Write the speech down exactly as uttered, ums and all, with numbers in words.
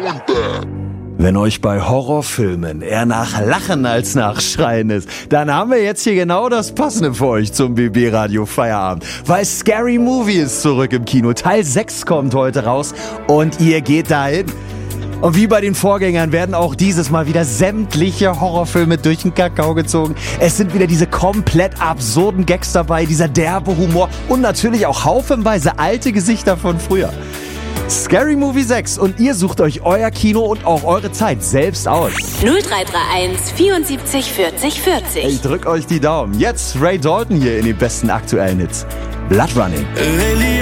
Wenn euch bei Horrorfilmen eher nach Lachen als nach Schreien ist, dann haben wir jetzt hier genau das Passende für euch zum B B-Radio Feierabend. Weil Scary Movie ist zurück im Kino. Teil sechs kommt heute raus und ihr geht dahin. Und wie bei den Vorgängern werden auch dieses Mal wieder sämtliche Horrorfilme durch den Kakao gezogen. Es sind wieder diese komplett absurden Gags dabei, dieser derbe Humor und natürlich auch haufenweise alte Gesichter von früher. Scary Movie sechs und ihr sucht euch euer Kino und auch eure Zeit selbst aus. null drei drei eins vierundsiebzig vierzig vierzig. Ich drück euch die Daumen. Jetzt Ray Dalton hier in den besten aktuellen Hits. Blood Running. Lately